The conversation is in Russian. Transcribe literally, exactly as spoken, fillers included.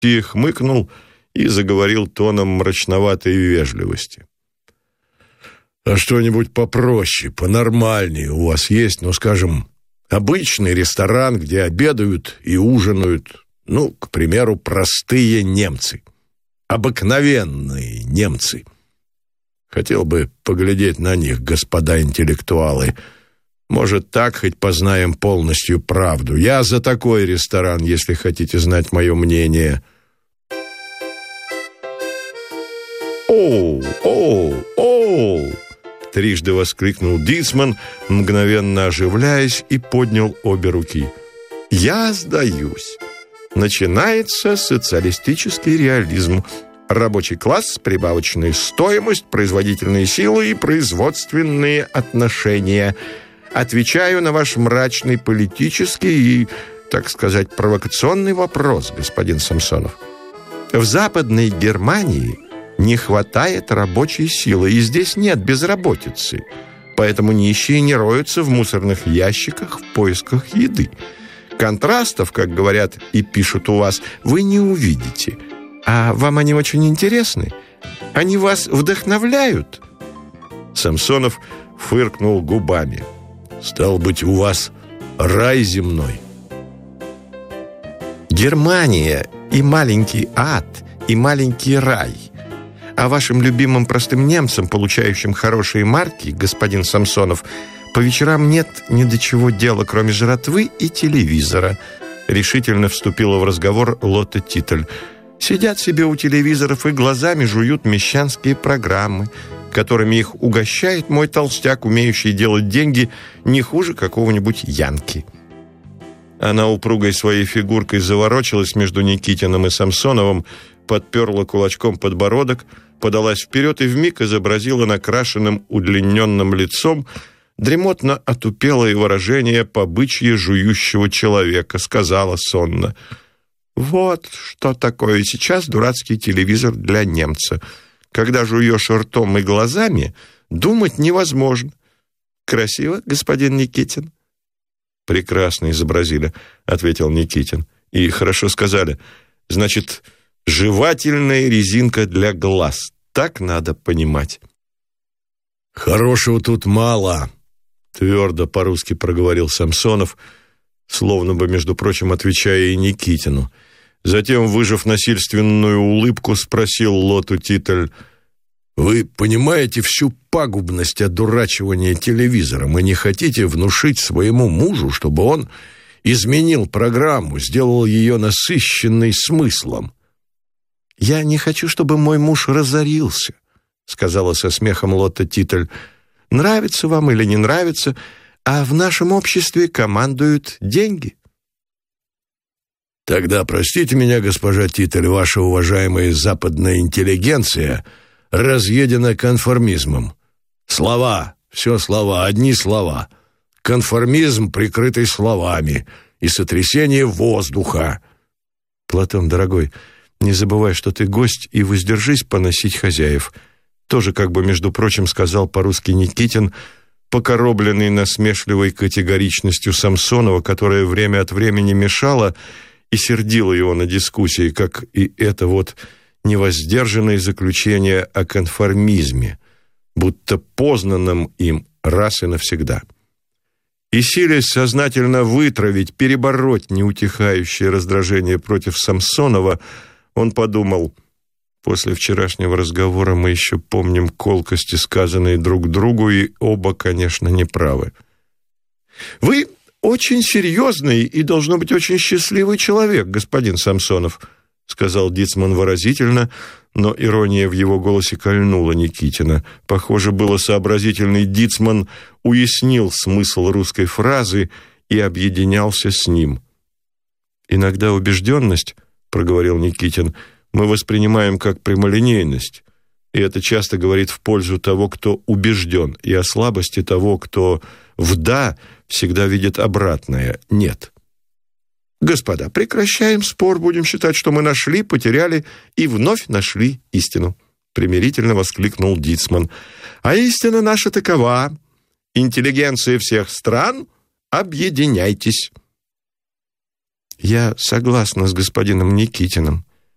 И хмыкнул и заговорил тоном мрачноватой вежливости. «А что-нибудь попроще, понормальнее у вас есть? Ну, скажем, обычный ресторан, где обедают и ужинают, ну, к примеру, простые немцы, обыкновенные немцы. Хотел бы поглядеть на них, господа интеллектуалы. Может, так хоть познаем полностью правду. Я за такой ресторан, если хотите знать мое мнение». «Оу, оу, оу!» — трижды воскликнул Дицман, мгновенно оживляясь, и поднял обе руки. «Я сдаюсь. Начинается социалистический реализм. Рабочий класс, прибавочная стоимость, производительные силы и производственные отношения. Отвечаю на ваш мрачный политический и, так сказать, провокационный вопрос, господин Самсонов. В Западной Германии не хватает рабочей силы, и здесь нет безработицы. Поэтому нищие не роются в мусорных ящиках в поисках еды. Контрастов, как говорят и пишут у вас, вы не увидите. А вам они очень интересны? Они вас вдохновляют?» Самсонов фыркнул губами. «Стал быть, у вас рай земной». «Германия и маленький ад, и маленький рай. А вашим любимым простым немцам, получающим хорошие марки, господин Самсонов, по вечерам нет ни до чего дела, кроме жратвы и телевизора», решительно вступила в разговор Лотта Титтель. «Сидят себе у телевизоров и глазами жуют мещанские программы, которыми их угощает мой толстяк, умеющий делать деньги не хуже какого-нибудь янки». Она упругой своей фигуркой заворочилась между Никитиным и Самсоновым, подперла кулачком подбородок, подалась вперед и вмиг изобразила накрашенным удлиненным лицом дремотно отупелое выражение по-бычьи жующего человека, сказала сонно: «Вот что такое сейчас дурацкий телевизор для немца. Когда жуешь ртом и глазами, думать невозможно. Красиво, господин Никитин?» «Прекрасно изобразили», — ответил Никитин. «И хорошо сказали. Значит, жевательная резинка для глаз. Так надо понимать». «Хорошего тут мало», — твердо по-русски проговорил Самсонов, словно бы, между прочим, отвечая и Никитину. Затем, выжав насильственную улыбку, спросил Лотту Титтель: «Вы понимаете всю пагубность одурачивания телевизором и не хотите внушить своему мужу, чтобы он изменил программу, сделал ее насыщенной смыслом?» «Я не хочу, чтобы мой муж разорился», — сказала со смехом Лотта Титтель. «Нравится вам или не нравится, а в нашем обществе командуют деньги». «Тогда простите меня, госпожа Титтель, ваша уважаемая западная интеллигенция разъедена конформизмом. Слова, все слова, одни слова. Конформизм, прикрытый словами, и сотрясение воздуха». «Платон, дорогой, не забывай, что ты гость, и воздержись поносить хозяев», тоже как бы, между прочим, сказал по-русски Никитин, покоробленный насмешливой категоричностью Самсонова, которая время от времени мешала и сердила его на дискуссии, как и это вот невоздержанное заключение о конформизме, будто познанном им раз и навсегда. И силясь сознательно вытравить, перебороть неутихающее раздражение против Самсонова, он подумал: после вчерашнего разговора мы еще помним колкости, сказанные друг другу, и оба, конечно, неправы. «Вы очень серьезный и, должно быть, очень счастливый человек, господин Самсонов», сказал Дицман выразительно, но ирония в его голосе кольнула Никитина. Похоже, было, сообразительный Дицман уяснил смысл русской фразы и объединялся с ним. «Иногда убежденность, — проговорил Никитин, — мы воспринимаем как прямолинейность, и это часто говорит в пользу того, кто убежден, и о слабости того, кто в «да» всегда видит обратное «нет». Господа, прекращаем спор, будем считать, что мы нашли, потеряли и вновь нашли истину», примирительно воскликнул Дицман. «А истина наша такова: интеллигенция всех стран, объединяйтесь». «Я согласна с господином Никитиным»,